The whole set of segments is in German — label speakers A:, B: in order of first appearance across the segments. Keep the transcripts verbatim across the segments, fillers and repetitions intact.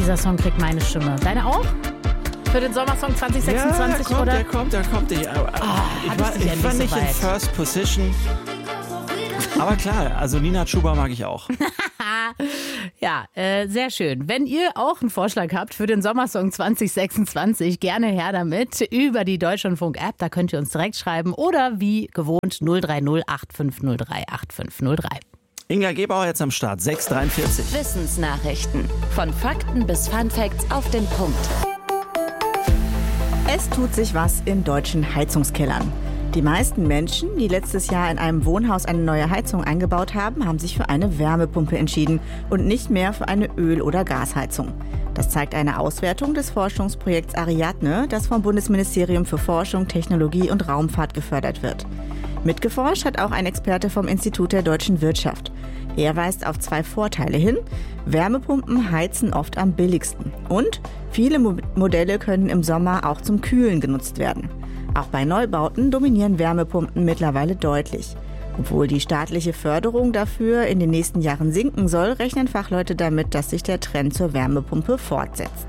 A: dieser Song kriegt meine Stimme. Deine auch? Für den Sommersong zwanzig sechsundzwanzig,
B: ja, der kommt,
A: oder?
B: der kommt, der kommt. Ich, aber,
A: Oh,
B: ich war,
A: ich
B: ich war
A: nicht
B: nicht
A: so
B: in
A: weit.
B: First Position. Aber klar, also Nina Chuba mag ich auch.
A: Ja, äh, sehr schön. Wenn ihr auch einen Vorschlag habt für den Sommersong zwanzig sechsundzwanzig, gerne her damit über die Deutschlandfunk-App. Da könnt ihr uns direkt schreiben oder wie gewohnt null drei null acht fünf null drei acht fünf null drei.
B: Inga Gebauer jetzt am Start, sechs Uhr dreiundvierzig.
C: Wissensnachrichten. Von Fakten bis Funfacts auf den Punkt.
D: Es tut sich was in deutschen Heizungskellern. Die meisten Menschen, die letztes Jahr in einem Wohnhaus eine neue Heizung eingebaut haben, haben sich für eine Wärmepumpe entschieden und nicht mehr für eine Öl- oder Gasheizung. Das zeigt eine Auswertung des Forschungsprojekts Ariadne, das vom Bundesministerium für Forschung, Technologie und Raumfahrt gefördert wird. Mitgeforscht hat auch ein Experte vom Institut der deutschen Wirtschaft. Er weist auf zwei Vorteile hin. Wärmepumpen heizen oft am billigsten. Und viele Mo- Modelle können im Sommer auch zum Kühlen genutzt werden. Auch bei Neubauten dominieren Wärmepumpen mittlerweile deutlich. Obwohl die staatliche Förderung dafür in den nächsten Jahren sinken soll, rechnen Fachleute damit, dass sich der Trend zur Wärmepumpe fortsetzt.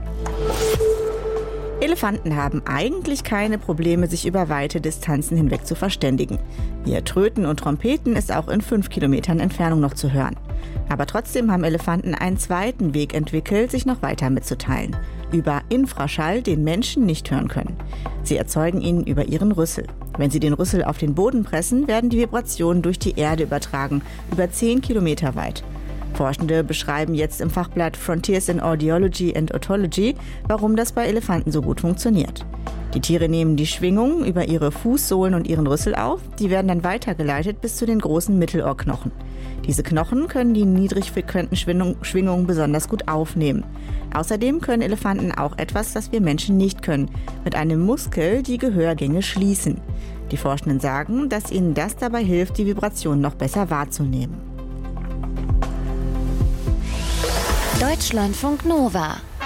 D: Elefanten haben eigentlich keine Probleme, sich über weite Distanzen hinweg zu verständigen. Ihr Tröten und Trompeten ist auch in fünf Kilometern Entfernung noch zu hören. Aber trotzdem haben Elefanten einen zweiten Weg entwickelt, sich noch weiter mitzuteilen. Über Infraschall, den Menschen nicht hören können. Sie erzeugen ihn über ihren Rüssel. Wenn sie den Rüssel auf den Boden pressen, werden die Vibrationen durch die Erde übertragen, über zehn Kilometer weit. Forschende beschreiben jetzt im Fachblatt Frontiers in Audiology and Otology, warum das bei Elefanten so gut funktioniert. Die Tiere nehmen die Schwingungen über ihre Fußsohlen und ihren Rüssel auf, die werden dann weitergeleitet bis zu den großen Mittelohrknochen. Diese Knochen können die niedrigfrequenten Schwingungen besonders gut aufnehmen. Außerdem können Elefanten auch etwas, das wir Menschen nicht können, mit einem Muskel die Gehörgänge schließen. Die Forschenden sagen, dass ihnen das dabei hilft, die Vibration noch besser wahrzunehmen.
C: Deutschlandfunk Nova.